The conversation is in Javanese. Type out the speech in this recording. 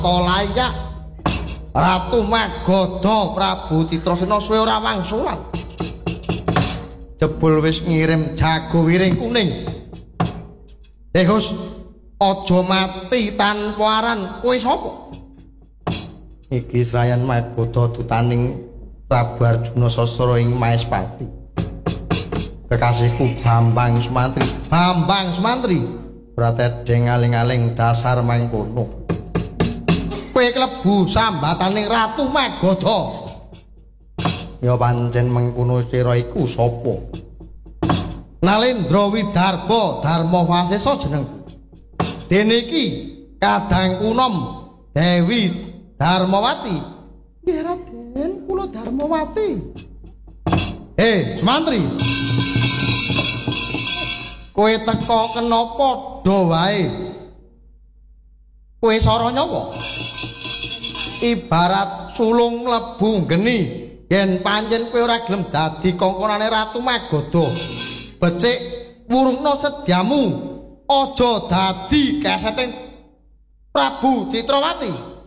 layak Ratu Magoda Prabu Citrasena suwe ora wangsulan jebul wis ngirim jago wiring kuning Gus aja mati tanpa aran kowe sapa iki Srayan Magoda dutaning Prabu Arjuna Sasra ing Maespati kekasihku Bambang Sumantri pratedeng aling-aling dasar mangkono kowe klebu sambataning Ratu Magoda ya pancen mengkono sira iku sapa Nalendra Widarba Darma Wasesa jeneng dene iki kadang kunom Dewi Darmawati nggih Raden kula Darmawati Sumantri kowe teka kena padha wae kowe sara nyawa ibarat sulung mlebu geni yen pancen kowe ora gelem dadi kongkonane Ratu Magoda becik wurungna sedyamu aja dadi keseting Prabu Citrawati